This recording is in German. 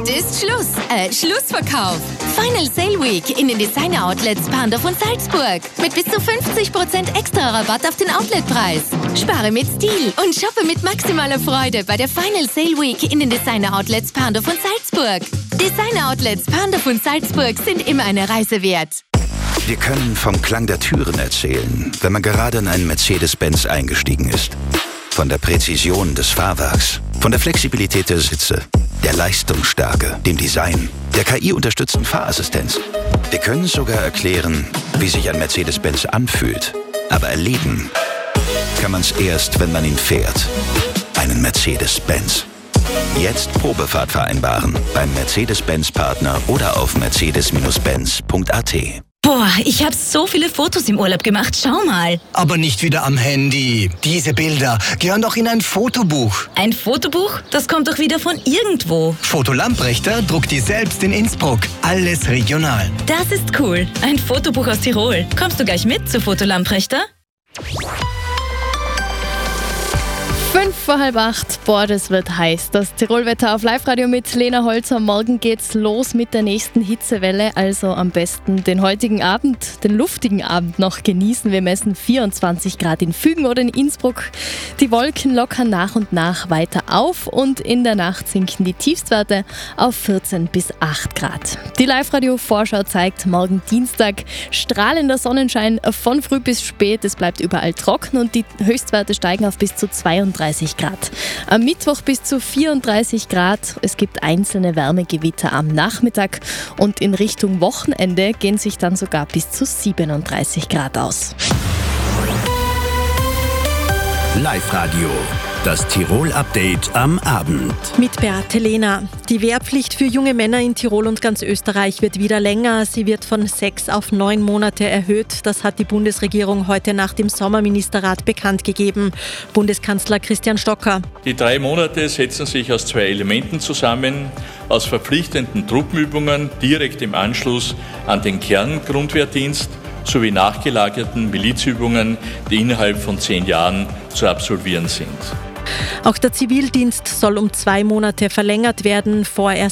Heute ist Schlussverkauf. Final Sale Week in den Designer Outlets Pandorf und Salzburg. Mit bis zu 50% extra Rabatt auf den Outletpreis. Spare mit Stil und shoppe mit maximaler Freude bei der Final Sale Week in den Designer Outlets Pandorf und Salzburg. Designer Outlets Pandorf und Salzburg sind immer eine Reise wert. Wir können vom Klang der Türen erzählen, wenn man gerade in einen Mercedes-Benz eingestiegen ist. Von der Präzision des Fahrwerks, von der Flexibilität der Sitze, der Leistungsstärke, dem Design, der KI-unterstützten Fahrassistenz. Wir können sogar erklären, wie sich ein Mercedes-Benz anfühlt. Aber erleben kann man es erst, wenn man ihn fährt. Einen Mercedes-Benz. Jetzt Probefahrt vereinbaren beim Mercedes-Benz-Partner oder auf mercedes-benz.at. Boah, ich habe so viele Fotos im Urlaub gemacht. Schau mal. Aber nicht wieder am Handy. Diese Bilder gehören doch in ein Fotobuch. Ein Fotobuch? Das kommt doch wieder von irgendwo. Foto Lamprechter druckt die selbst in Innsbruck. Alles regional. Das ist cool. Ein Fotobuch aus Tirol. Kommst du gleich mit zu Foto Lamprechter? 7:05. Boah, das wird heiß. Das Tirolwetter auf Live-Radio mit Lena Holzer. Morgen geht's los mit der nächsten Hitzewelle. Also am besten den heutigen Abend, den luftigen Abend noch genießen. Wir messen 24 Grad in Fügen oder in Innsbruck. Die Wolken lockern nach und nach weiter auf und in der Nacht sinken die Tiefstwerte auf 14 bis 8 Grad. Die Live-Radio-Vorschau zeigt morgen Dienstag strahlender Sonnenschein von früh bis spät. Es bleibt überall trocken und die Höchstwerte steigen auf bis zu 32 Grad. Am Mittwoch bis zu 34 Grad. Es gibt einzelne Wärmegewitter am Nachmittag und in Richtung Wochenende gehen sich dann sogar bis zu 37 Grad aus. Live-Radio, das Tirol-Update am Abend. Mit Beate Lehner. Die Wehrpflicht für junge Männer in Tirol und ganz Österreich wird wieder länger. Sie wird von 6 auf 9 Monate erhöht. Das hat die Bundesregierung heute nach dem Sommerministerrat bekannt gegeben. Bundeskanzler Christian Stocker. Die 3 Monate setzen sich aus 2 Elementen zusammen. Aus verpflichtenden Truppenübungen direkt im Anschluss an den Kerngrundwehrdienst sowie nachgelagerten Milizübungen, die innerhalb von 10 Jahren zu absolvieren sind. Auch der Zivildienst soll um 2 Monate verlängert werden. Vorerst